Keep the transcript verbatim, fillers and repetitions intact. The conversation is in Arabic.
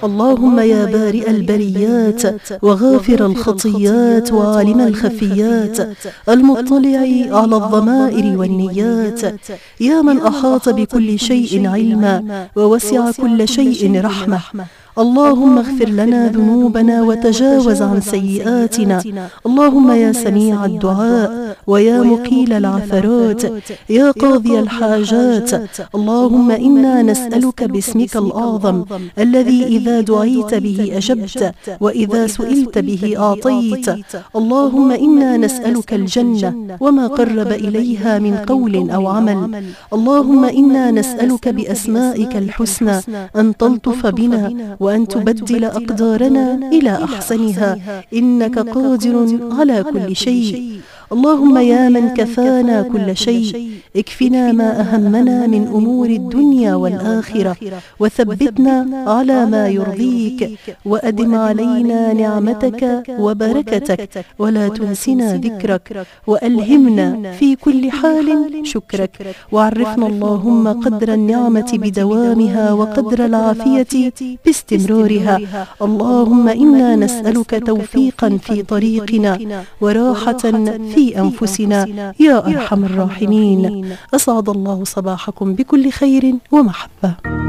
اللهم يا بارئ البريات وغافر الخطيات وعالم الخفيات المطلع على الضمائر والنيات، يا من أحاط بكل شيء علما ووسع كل شيء رحمة، اللهم اغفر لنا ذنوبنا وتجاوز عن سيئاتنا. اللهم يا سميع الدعاء ويا مقيل العثرات يا قاضي الحاجات، اللهم إنا نسألك باسمك الأعظم الذي إذا دعيت به أجبت وإذا سئلت به أعطيت، اللهم إنا نسألك الجنة وما قرب إليها من قول أو عمل، اللهم إنا نسألك بأسمائك الحسنى أن تلطف بنا وأن تبدل أقدارنا إلى أحسنها، إنك قادر على كل شيء. اللهم يا من كفانا كل شيء اكفنا ما أهمنا من أمور الدنيا والآخرة، وثبتنا على ما يرضيك، وأدم علينا نعمتك وبركتك، ولا تنسنا ذكرك، وألهمنا في كل حال شكرك، وعرفنا اللهم قدر النعمة بدوامها وقدر العافية باستمرارها. اللهم إنا نسألك توفيقا في طريقنا وراحة في في أنفسنا يا أرحم الراحمين. أسعد الله صباحكم بكل خير ومحبة.